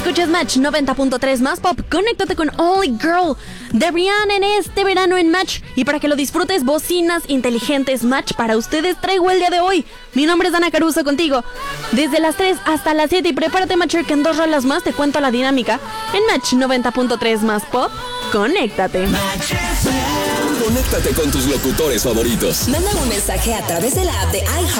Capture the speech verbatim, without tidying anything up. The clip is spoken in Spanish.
Escuchas Match noventa punto tres más pop. Conéctate con Only Girl de Rihanna en este verano en Match. Y para que lo disfrutes, bocinas inteligentes Match para ustedes traigo el día de hoy. Mi nombre es Dana Caruso contigo desde las tres hasta las siete. Y prepárate, Matcher, que en dos rolas más te cuento la dinámica. En Match noventa punto tres más pop, conéctate. Conéctate con tus locutores favoritos. Manda un mensaje a través de la app de iHeart